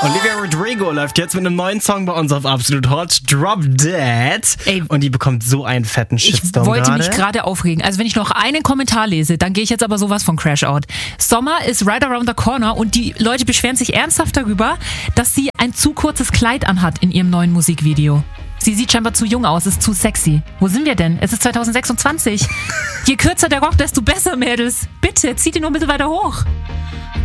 Olivia Rodrigo läuft jetzt mit einem neuen Song bei uns auf Absolut Hot, Drop Dead. Ey, und die bekommt so einen fetten Shitstorm. Ich wollte mich gerade aufregen. Also wenn ich noch einen Kommentar lese, dann gehe ich jetzt aber sowas von Crash Out. Sommer ist right around the corner und die Leute beschweren sich ernsthaft darüber, dass sie ein zu kurzes Kleid anhat in ihrem neuen Musikvideo. Sie sieht scheinbar zu jung aus, ist zu sexy. Wo sind wir denn? Es ist 2026. Je kürzer der Rock, desto besser, Mädels. Bitte, zieht ihn nur ein bisschen weiter hoch.